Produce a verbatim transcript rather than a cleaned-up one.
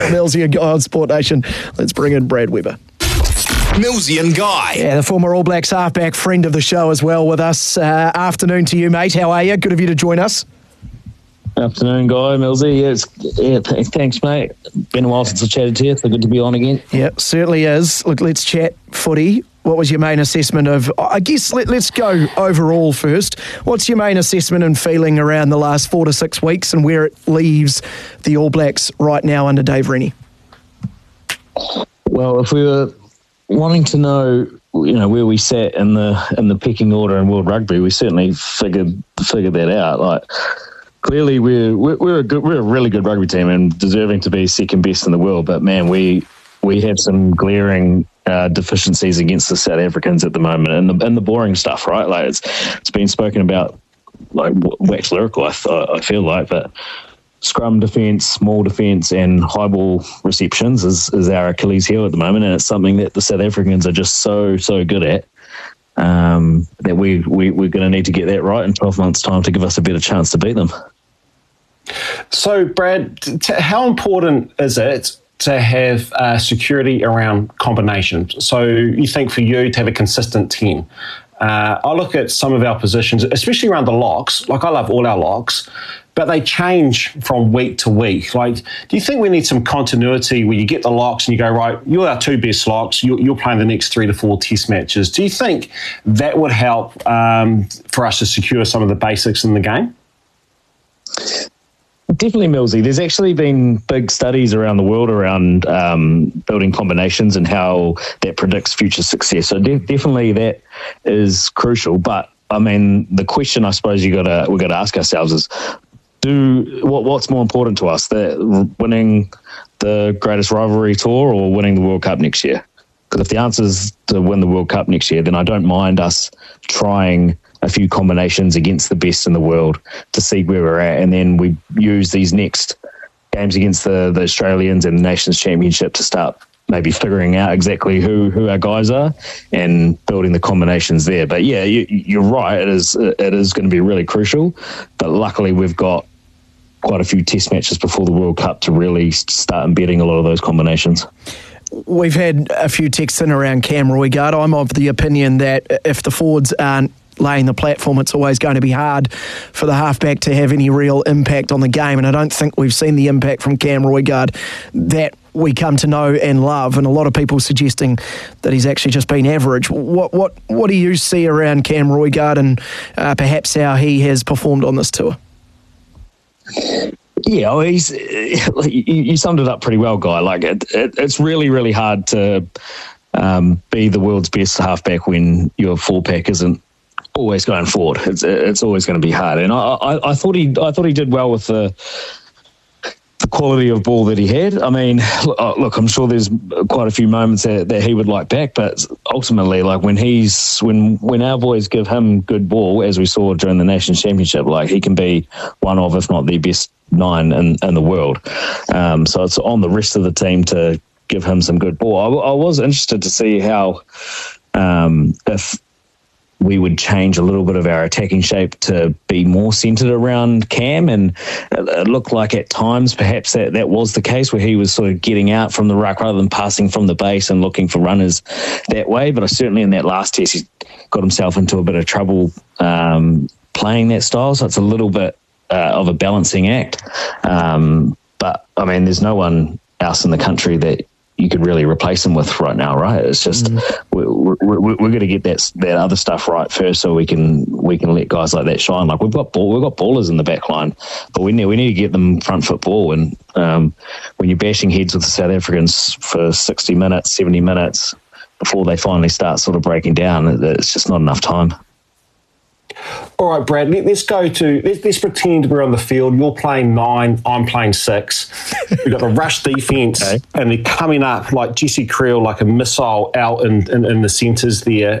Millsy and Guy on Sport Nation. Let's bring in Brad Weber. Millsy and Guy. Yeah, the former All Blacks halfback, friend of the show as well with us. Uh, afternoon to you, mate. How are you? Good of you to join us. Afternoon, Guy, Millsy. Yeah, it's, yeah, th- thanks, mate. Been a while since I chatted to you. So good to be on again. Yeah, certainly is. Look, let's chat footy. What was your main assessment of, I guess let, let's go overall first. What's your main assessment and feeling around the last four to six weeks and where it leaves the All Blacks right now under Dave Rennie? Well, if we were wanting to know, you know, where we sat in the in the pecking order in World Rugby, we certainly figured figured that out. Like, clearly we're we're, we're a good, we're a really good rugby team and deserving to be second best in the world. But man, we we have some glaring Uh, deficiencies against the South Africans at the moment, and the and the boring stuff, right? Like it's it's been spoken about like wax lyrical. I, th- I feel like, but scrum defence, small defence, and high ball receptions is is our Achilles heel at the moment, and it's something that the South Africans are just so so good at. Um, that we we we're going to need to get that right in twelve months' time to give us a better chance to beat them. So, Brad, t- how important is it to have uh, security around combinations? So you think for you to have a consistent team. Uh, I look at some of our positions, especially around the locks. Like, I love all our locks, but they change from week to week. Like, do you think we need some continuity where you get the locks and you go, right, you're our two best locks, you're, you're playing the next three to four test matches. Do you think that would help um, for us to secure some of the basics in the game? Definitely, Millsy. There's actually been big studies around the world around um, building combinations and how that predicts future success. So de- definitely that is crucial. But I mean, the question I suppose you gotta we got to ask ourselves is, do what what's more important to us, the winning the greatest rivalry tour or winning the World Cup next year? Because if the answer is to win the World Cup next year, then I don't mind us trying a few combinations against the best in the world to see where we're at, and then we use these next games against the, the Australians and the Nations Championship to start maybe figuring out exactly who, who our guys are and building the combinations there. But yeah, you, you're right, it is it is going to be really crucial, but luckily we've got quite a few test matches before the World Cup to really start embedding a lot of those combinations. We've had a few texts in around Cam Roigard. I'm of the opinion that if the forwards aren't laying the platform, it's always going to be hard for the halfback to have any real impact on the game, and I don't think we've seen the impact from Cam Roigard that we come to know and love, and a lot of people suggesting that he's actually just been average. What what what do you see around Cam Roigard and uh, perhaps how he has performed on this tour? Yeah, well, he's you summed it up pretty well, Guy. Like it, it, it's really really hard to um, be the world's best halfback when your full pack isn't always going forward. It's it's always going to be hard, and I, I, I thought he I thought he did well with the the quality of ball that he had. I mean, look, I'm sure there's quite a few moments that, that he would like back, but ultimately, like when he's when when our boys give him good ball, as we saw during the Nations Championship, like he can be one of, if not the best nine in, in the world. Um, so it's on the rest of the team to give him some good ball. I, I was interested to see how um, if we would change a little bit of our attacking shape to be more centred around Cam, and it looked like at times perhaps that, that was the case where he was sort of getting out from the ruck rather than passing from the base and looking for runners that way. But certainly in that last test he got himself into a bit of trouble um, playing that style, so it's a little bit uh, of a balancing act. Um, but I mean, there's no one else in the country that you could really replace him with right now, right? It's just mm. we're, we're, we're going to get that that other stuff right first, so we can we can let guys like that shine. Like we've got ball, we've got ballers in the back line, but we need we need to get them front foot ball. And um, when you're bashing heads with the South Africans for sixty minutes, seventy minutes before they finally start sort of breaking down, it's just not enough time. All right, Brad, let, let's go to, let's, let's pretend we're on the field. You're playing nine, I'm playing six. We've got the rush defence, okay, and they're coming up like Jesse Creel, like a missile out in, in, in the centres there.